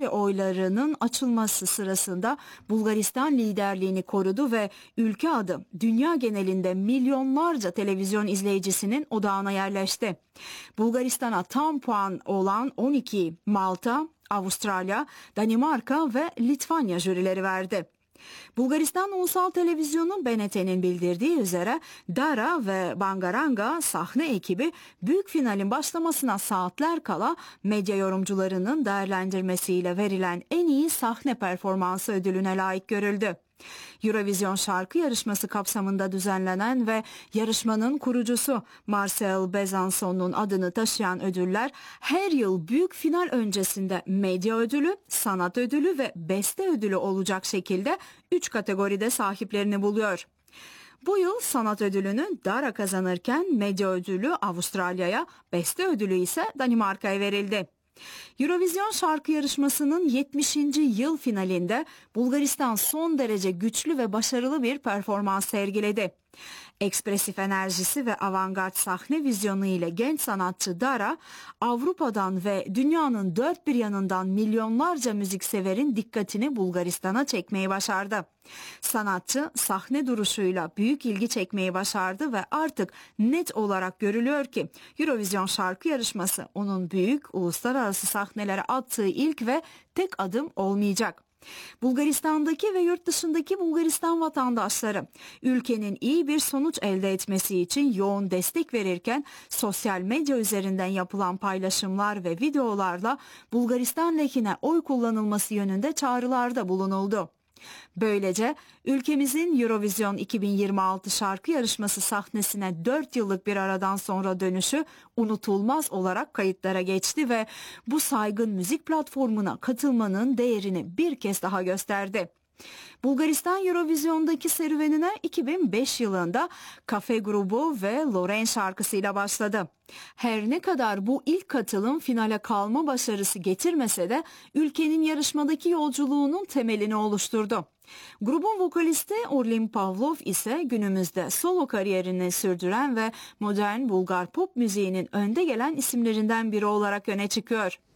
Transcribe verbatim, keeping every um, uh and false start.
finale oylarının açılması sırasında Bulgaristan liderliğini korudu ve ülke adı dünya genelinde milyonlarca televizyon izleyicisinin odağına yerleşti. Bulgaristan'a tam puan olan on iki Malta, Avustralya, Danimarka ve Litvanya jürileri verdi. Bulgaristan Ulusal Televizyonu B N T'nin bildirdiği üzere Dara ve Bangaranga sahne ekibi büyük finalin başlamasına saatler kala medya yorumcularının değerlendirmesiyle verilen en iyi sahne performansı ödülüne layık görüldü. Eurovision şarkı yarışması kapsamında düzenlenen ve yarışmanın kurucusu Marcel Besancon'un adını taşıyan ödüller her yıl büyük final öncesinde medya ödülü, sanat ödülü ve beste ödülü olacak şekilde üç kategoride sahiplerini buluyor. Bu yıl sanat ödülünü Dara kazanırken medya ödülü Avustralya'ya, beste ödülü ise Danimarka'ya verildi. Eurovision şarkı yarışmasının yetmişinci yıl finalinde Bulgaristan son derece güçlü ve başarılı bir performans sergiledi. Ekspresif enerjisi ve avantgard sahne vizyonu ile genç sanatçı Dara, Avrupa'dan ve dünyanın dört bir yanından milyonlarca müzikseverin dikkatini Bulgaristan'a çekmeyi başardı. Sanatçı sahne duruşuyla büyük ilgi çekmeyi başardı ve artık net olarak görülüyor ki Eurovision şarkı yarışması onun büyük uluslararası sahnelere attığı ilk ve tek adım olmayacak. Bulgaristan'daki ve yurt dışındaki Bulgaristan vatandaşları ülkenin iyi bir sonuç elde etmesi için yoğun destek verirken sosyal medya üzerinden yapılan paylaşımlar ve videolarla Bulgaristan lehine oy kullanılması yönünde çağrılarda bulunuldu. Böylece ülkemizin Eurovision iki bin yirmi altı şarkı yarışması sahnesine dört yıllık bir aradan sonra dönüşü unutulmaz olarak kayıtlara geçti ve bu saygın müzik platformuna katılmanın değerini bir kez daha gösterdi. Bulgaristan Eurovision'daki serüvenine iki bin beş yılında Kafe grubu ve Loren şarkısıyla başladı. Her ne kadar bu ilk katılım finale kalma başarısı getirmese de ülkenin yarışmadaki yolculuğunun temelini oluşturdu. Grubun vokalisti Orlin Pavlov ise günümüzde solo kariyerini sürdüren ve modern Bulgar pop müziğinin önde gelen isimlerinden biri olarak öne çıkıyor.